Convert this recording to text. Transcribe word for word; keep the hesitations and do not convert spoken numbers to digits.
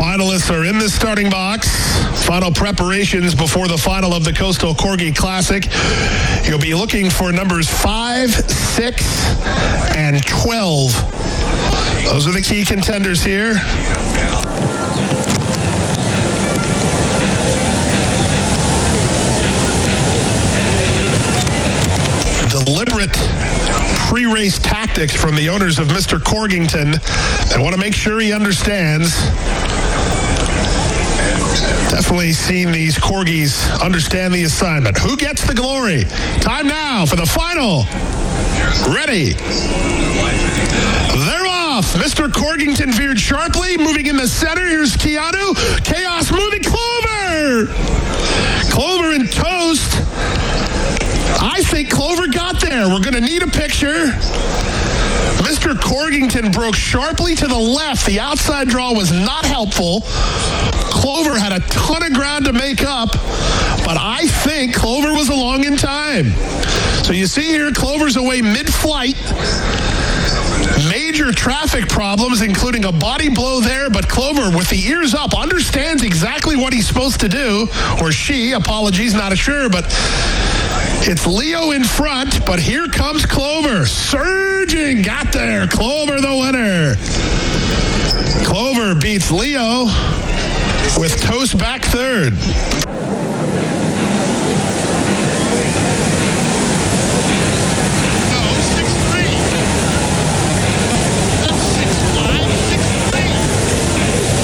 Finalists are in the starting box. Final preparations before the final of the Coastal Corgi Classic. You'll be looking for numbers five, six, and twelve. Those are the key contenders here. Deliberate pre-race tactics from the owners of Mister Corgington. They want to make sure he understands. Definitely seen these Corgis understand the assignment. Who gets the glory? Time now for the final. Ready. They're off. Mister Corgington veered sharply, moving in the center. Here's Keanu. Chaos moving. Clover. Clover and Toast. I think Clover got there. We're going to need a picture. Mister Corgington broke sharply to the left. The outside draw was not helpful. Clover had a ton of ground to make up, but I think Clover was along in time. So you see here, Clover's away mid-flight. Major traffic problems, including a body blow there, but Clover, with the ears up, understands exactly what he's supposed to do, or she, apologies, not sure, but it's Leo in front, but here comes Clover. Surging, got there. Clover the winner. Clover beats Leo with Toast back third.